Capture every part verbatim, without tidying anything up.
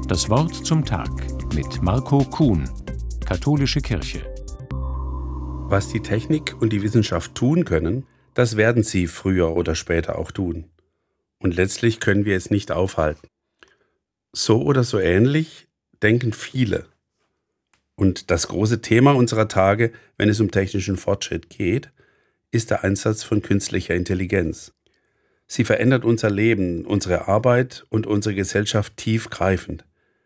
Das Wort zum Tag mit Marco Kuhn, Katholische Kirche. Was die Technik und die Wissenschaft tun können, das werden sie früher oder später auch tun. Und letztlich können wir es nicht aufhalten. So oder so ähnlich denken viele. Und das große Thema unserer Tage, wenn es um technischen Fortschritt geht, ist der Einsatz von künstlicher Intelligenz. Sie verändert unser Leben, unsere Arbeit und unsere Gesellschaft tiefgreifend.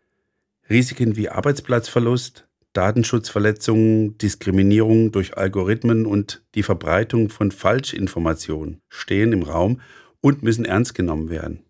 Risiken wie Arbeitsplatzverlust, Datenschutzverletzungen, Diskriminierung durch Algorithmen und die Verbreitung von Falschinformationen stehen im Raum und müssen ernst genommen werden.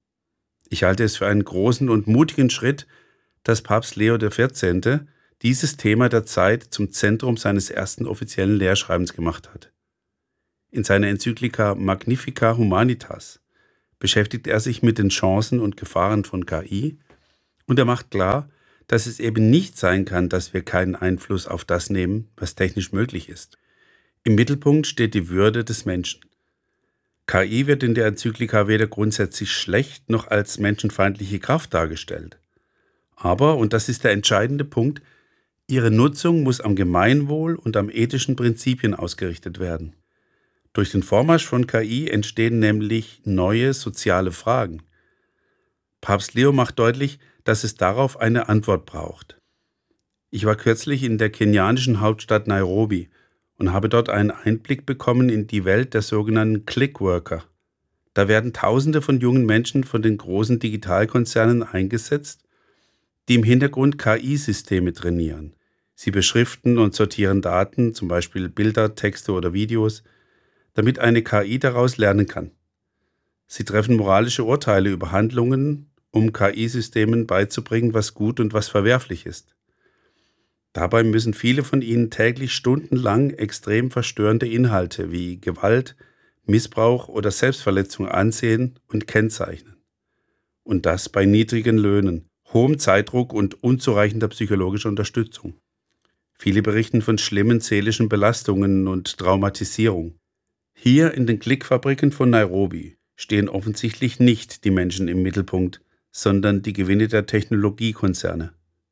Ich halte es für einen großen und mutigen Schritt, dass Papst Leo der vierzehnte dieses Thema der Zeit zum Zentrum seines ersten offiziellen Lehrschreibens gemacht hat. In seiner Enzyklika Magnificat Humanitas beschäftigt er sich mit den Chancen und Gefahren von K I und er macht klar, dass es eben nicht sein kann, dass wir keinen Einfluss auf das nehmen, was technisch möglich ist. Im Mittelpunkt steht die Würde des Menschen. K I wird in der Enzyklika weder grundsätzlich schlecht noch als menschenfeindliche Kraft dargestellt. Aber, und das ist der entscheidende Punkt, ihre Nutzung muss am Gemeinwohl und am ethischen Prinzipien ausgerichtet werden. Durch den Vormarsch von K I entstehen nämlich neue soziale Fragen. Papst Leo macht deutlich, dass es darauf eine Antwort braucht. Ich war kürzlich in der kenianischen Hauptstadt Nairobi und habe dort einen Einblick bekommen in die Welt der sogenannten Clickworker. Da werden Tausende von jungen Menschen von den großen Digitalkonzernen eingesetzt, die im Hintergrund K I-Systeme trainieren. Sie beschriften und sortieren Daten, zum Beispiel Bilder, Texte oder Videos, damit eine K I daraus lernen kann. Sie treffen moralische Urteile über Handlungen, um K I-Systemen beizubringen, was gut und was verwerflich ist. Dabei müssen viele von ihnen täglich stundenlang extrem verstörende Inhalte wie Gewalt, Missbrauch oder Selbstverletzung ansehen und kennzeichnen. Und das bei niedrigen Löhnen, hohem Zeitdruck und unzureichender psychologischer Unterstützung. Viele berichten von schlimmen seelischen Belastungen und Traumatisierung. Hier in den Klickfabriken von Nairobi stehen offensichtlich nicht die Menschen im Mittelpunkt, sondern die Gewinne der Technologiekonzerne.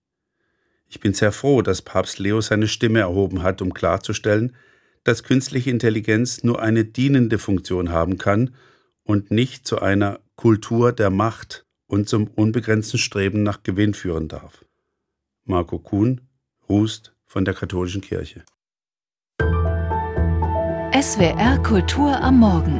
Ich bin sehr froh, dass Papst Leo seine Stimme erhoben hat, um klarzustellen, dass künstliche Intelligenz nur eine dienende Funktion haben kann und nicht zu einer Kultur der Macht und zum unbegrenzten Streben nach Gewinn führen darf. Marco Kuhn, Rust von der Katholischen Kirche. S W R Kultur am Morgen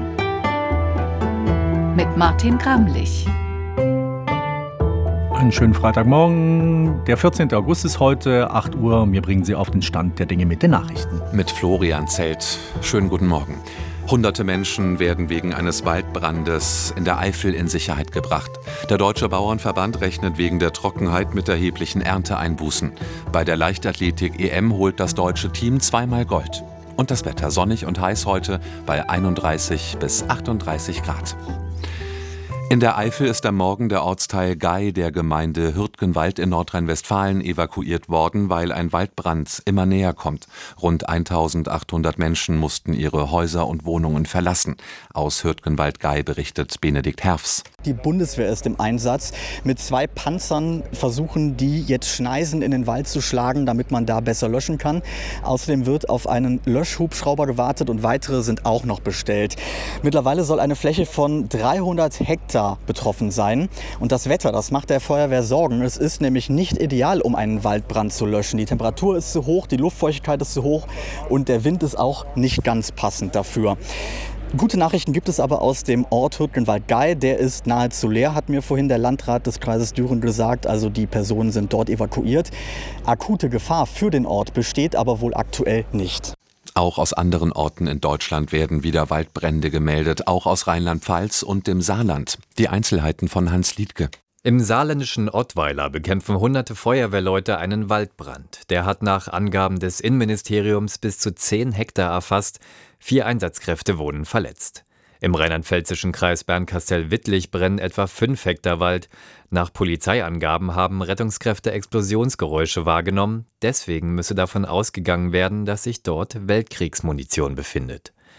mit Martin Gramlich. Einen schönen Freitagmorgen. Der vierzehnte August ist heute, acht Uhr. Wir bringen Sie auf den Stand der Dinge mit den Nachrichten. Mit Florian Zelt. Schönen guten Morgen. Hunderte Menschen werden wegen eines Waldbrandes in der Eifel in Sicherheit gebracht. Der Deutsche Bauernverband rechnet wegen der Trockenheit mit erheblichen Ernteeinbußen. Bei der Leichtathletik-E M holt das deutsche Team zweimal Gold. Und das Wetter sonnig und heiß heute bei einunddreißig bis achtunddreißig Grad. In der Eifel ist am Morgen der Ortsteil Gay der Gemeinde Hürtgenwald in Nordrhein-Westfalen evakuiert worden, weil ein Waldbrand immer näher kommt. Rund eintausendachthundert Menschen mussten ihre Häuser und Wohnungen verlassen. Aus Hürtgenwald-Gay berichtet Benedikt Herfs. Die Bundeswehr ist im Einsatz. Mit zwei Panzern versuchen die jetzt Schneisen in den Wald zu schlagen, damit man da besser löschen kann. Außerdem wird auf einen Löschhubschrauber gewartet und weitere sind auch noch bestellt. Mittlerweile soll eine Fläche von dreihundert Hektar betroffen sein. Und das Wetter, das macht der Feuerwehr Sorgen. Es ist nämlich nicht ideal, um einen Waldbrand zu löschen. Die Temperatur ist zu hoch, die Luftfeuchtigkeit ist zu hoch und der Wind ist auch nicht ganz passend dafür. Gute Nachrichten gibt es aber aus dem Ort Hürtgenwald-Gay. Der ist nahezu leer, hat mir vorhin der Landrat des Kreises Düren gesagt. Also die Personen sind dort evakuiert. Akute Gefahr für den Ort besteht aber wohl aktuell nicht. Auch aus anderen Orten in Deutschland werden wieder Waldbrände gemeldet, auch aus Rheinland-Pfalz und dem Saarland. Die Einzelheiten von Hans Liedke. Im saarländischen Ottweiler bekämpfen hunderte Feuerwehrleute einen Waldbrand. Der hat nach Angaben des Innenministeriums bis zu zehn Hektar erfasst. Vier Einsatzkräfte wurden verletzt. Im rheinland-pfälzischen Kreis Bernkastel-Wittlich brennen etwa fünf Hektar Wald. Nach Polizeiangaben haben Rettungskräfte Explosionsgeräusche wahrgenommen. Deswegen müsse davon ausgegangen werden, dass sich dort Weltkriegsmunition befindet.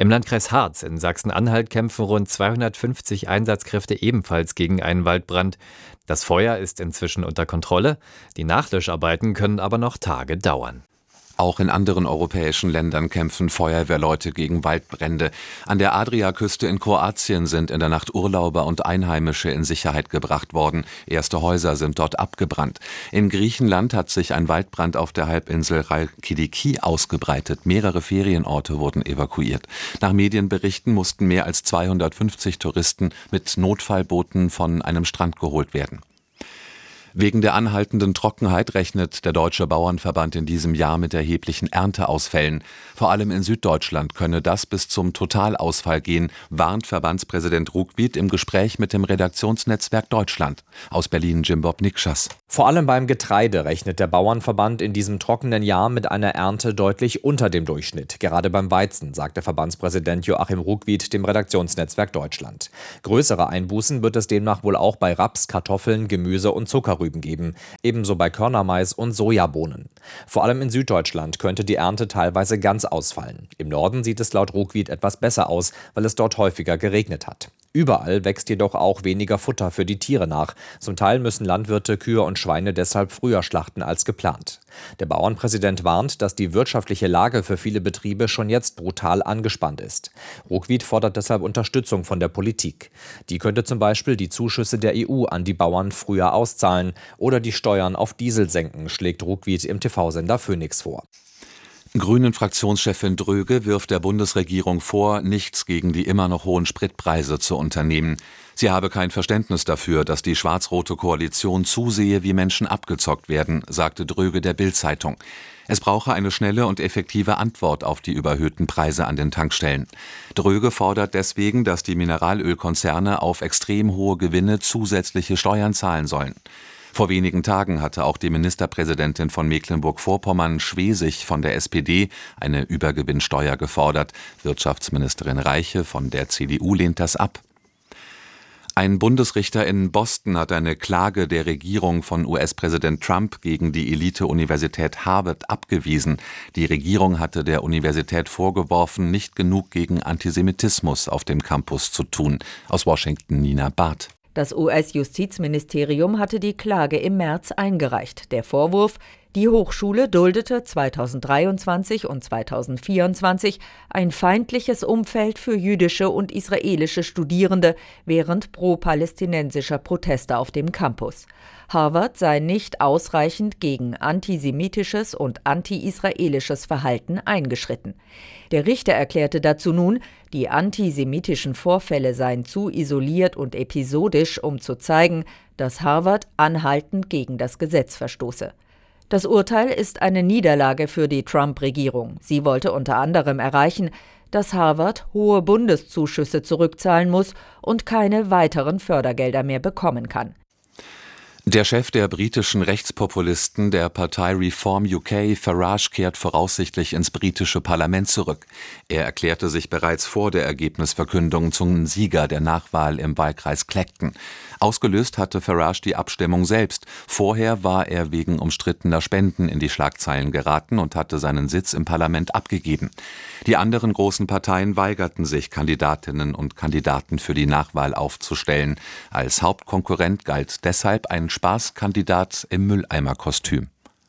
Im Landkreis Harz in Sachsen-Anhalt kämpfen rund zweihundertfünfzig Einsatzkräfte ebenfalls gegen einen Waldbrand. Das Feuer ist inzwischen unter Kontrolle, die Nachlöscharbeiten können aber noch Tage dauern. Auch in anderen europäischen Ländern kämpfen Feuerwehrleute gegen Waldbrände. An der Adriaküste in Kroatien sind in der Nacht Urlauber und Einheimische in Sicherheit gebracht worden. Erste Häuser sind dort abgebrannt. In Griechenland hat sich ein Waldbrand auf der Halbinsel Chalkidiki ausgebreitet. Mehrere Ferienorte wurden evakuiert. Nach Medienberichten mussten mehr als zweihundertfünfzig Touristen mit Notfallbooten von einem Strand geholt werden. Wegen der anhaltenden Trockenheit rechnet der Deutsche Bauernverband in diesem Jahr mit erheblichen Ernteausfällen. Vor allem in Süddeutschland könne das bis zum Totalausfall gehen, warnt Verbandspräsident Ruckwied im Gespräch mit dem Redaktionsnetzwerk Deutschland. Aus Berlin Jim-Bob Nikschas. Vor allem beim Getreide rechnet der Bauernverband in diesem trockenen Jahr mit einer Ernte deutlich unter dem Durchschnitt. Gerade beim Weizen, sagte Verbandspräsident Joachim Ruckwied dem Redaktionsnetzwerk Deutschland. Größere Einbußen wird es demnach wohl auch bei Raps, Kartoffeln, Gemüse und Zuckerrüben geben, ebenso bei Körnermais und Sojabohnen. Vor allem in Süddeutschland könnte die Ernte teilweise ganz ausfallen. Im Norden sieht es laut Ruckwied etwas besser aus, weil es dort häufiger geregnet hat. Überall wächst jedoch auch weniger Futter für die Tiere nach. Zum Teil müssen Landwirte Kühe und Schweine deshalb früher schlachten als geplant. Der Bauernpräsident warnt, dass die wirtschaftliche Lage für viele Betriebe schon jetzt brutal angespannt ist. Ruckwied fordert deshalb Unterstützung von der Politik. Die könnte zum Beispiel die Zuschüsse der E U an die Bauern früher auszahlen oder die Steuern auf Diesel senken, schlägt Ruckwied im T V-Sender Phoenix vor. Grünen-Fraktionschefin Dröge wirft der Bundesregierung vor, nichts gegen die immer noch hohen Spritpreise zu unternehmen. Sie habe kein Verständnis dafür, dass die schwarz-rote Koalition zusehe, wie Menschen abgezockt werden, sagte Dröge der Bild-Zeitung. Es brauche eine schnelle und effektive Antwort auf die überhöhten Preise an den Tankstellen. Dröge fordert deswegen, dass die Mineralölkonzerne auf extrem hohe Gewinne zusätzliche Steuern zahlen sollen. Vor wenigen Tagen hatte auch die Ministerpräsidentin von Mecklenburg-Vorpommern, Schwesig, von der S P D eine Übergewinnsteuer gefordert. Wirtschaftsministerin Reiche von der C D U lehnt das ab. Ein Bundesrichter in Boston hat eine Klage der Regierung von U S-Präsident Trump gegen die Elite-Universität Harvard abgewiesen. Die Regierung hatte der Universität vorgeworfen, nicht genug gegen Antisemitismus auf dem Campus zu tun. Aus Washington Nina Barth. Das U S-Justizministerium hatte die Klage im März eingereicht. Der Vorwurf: Die Hochschule duldete zweitausenddreiundzwanzig und zweitausendvierundzwanzig ein feindliches Umfeld für jüdische und israelische Studierende während pro-palästinensischer Proteste auf dem Campus. Harvard sei nicht ausreichend gegen antisemitisches und anti-israelisches Verhalten eingeschritten. Der Richter erklärte dazu nun, die antisemitischen Vorfälle seien zu isoliert und episodisch, um zu zeigen, dass Harvard anhaltend gegen das Gesetz verstoße. Das Urteil ist eine Niederlage für die Trump-Regierung. Sie wollte unter anderem erreichen, dass Harvard hohe Bundeszuschüsse zurückzahlen muss und keine weiteren Fördergelder mehr bekommen kann. Der Chef der britischen Rechtspopulisten der Partei Reform U K, Farage, kehrt voraussichtlich ins britische Parlament zurück. Er erklärte sich bereits vor der Ergebnisverkündung zum Sieger der Nachwahl im Wahlkreis Clacton. Ausgelöst hatte Farage die Abstimmung selbst. Vorher war er wegen umstrittener Spenden in die Schlagzeilen geraten und hatte seinen Sitz im Parlament abgegeben. Die anderen großen Parteien weigerten sich, Kandidatinnen und Kandidaten für die Nachwahl aufzustellen. Als Hauptkonkurrent galt deshalb ein Spaßkandidat im Mülleimerkostüm.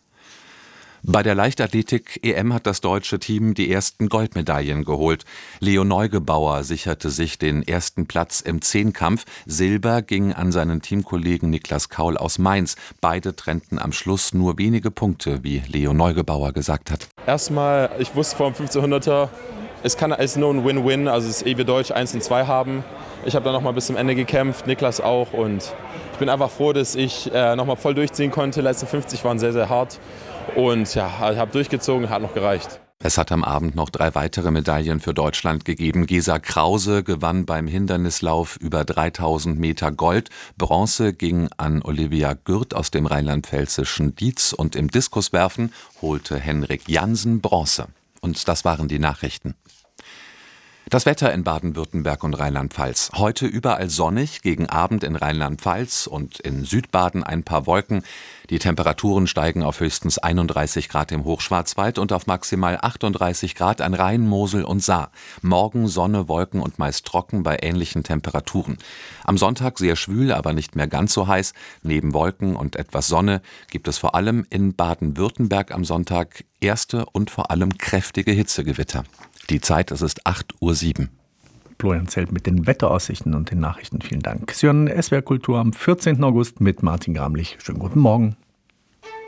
Bei der Leichtathletik-E M hat das deutsche Team die ersten Goldmedaillen geholt. Leo Neugebauer sicherte sich den ersten Platz im Zehnkampf. Silber ging an seinen Teamkollegen Niklas Kaul aus Mainz. Beide trennten am Schluss nur wenige Punkte, wie Leo Neugebauer gesagt hat. Erstmal, ich wusste vor dem fünfzehnhunderter, es kann es nur ein Win-Win, also es ist eh wir Deutsch eins und zwei haben. Ich habe da noch mal bis zum Ende gekämpft, Niklas auch, und ich bin einfach froh, dass ich äh, noch mal voll durchziehen konnte. Die letzten fünfzig waren sehr, sehr hart. Und ja, ich habe durchgezogen, hat noch gereicht. Es hat am Abend noch drei weitere Medaillen für Deutschland gegeben. Gesa Krause gewann beim Hindernislauf über dreitausend Meter Gold. Bronze ging an Olivia Gürt aus dem rheinland-pfälzischen Dietz. Und im Diskuswerfen holte Henrik Jansen Bronze. Und das waren die Nachrichten. Das Wetter in Baden-Württemberg und Rheinland-Pfalz. Heute überall sonnig, gegen Abend in Rheinland-Pfalz und in Südbaden ein paar Wolken. Die Temperaturen steigen auf höchstens einunddreißig Grad im Hochschwarzwald und auf maximal achtunddreißig Grad an Rhein, Mosel und Saar. Morgen Sonne, Wolken und meist trocken bei ähnlichen Temperaturen. Am Sonntag sehr schwül, aber nicht mehr ganz so heiß. Neben Wolken und etwas Sonne gibt es vor allem in Baden-Württemberg am Sonntag erste und vor allem kräftige Hitzegewitter. Die Zeit, es ist acht Uhr sieben. Florian Zelt mit den Wetteraussichten und den Nachrichten. Vielen Dank. Sie hören S W R Kultur am vierzehnten August mit Martin Gramlich. Schönen guten Morgen.